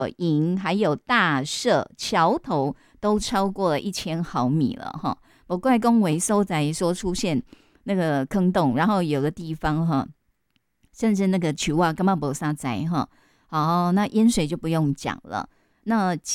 营还有大社桥头都超过了1000毫米了哈。不怪公维收在说出现那个坑洞，然后有的地方哈，甚至那个球啊根本没啥在哈。好，那淹水就不用讲了。那